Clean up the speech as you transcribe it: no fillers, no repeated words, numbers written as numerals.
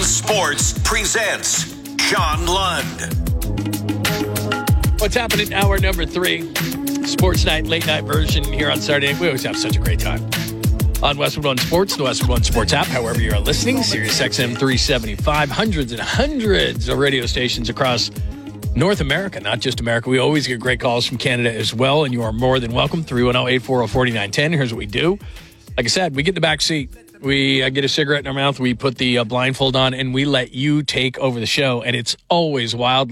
Sports presents John Lund. What's happening? Hour number 3. Sports night, late night version here on Saturday. We always have such a great time. On Westwood One Sports, the Westwood One Sports app, however you are listening, Sirius XM 375, hundreds and hundreds of radio stations across North America, not just America. We always get great calls from Canada as well, and you are more than welcome. 310-840-4910. Here's what we do. Like I said, we get in the back seat. We get a cigarette in our mouth. We put the blindfold on, and we let you take over the show, and it's always wild.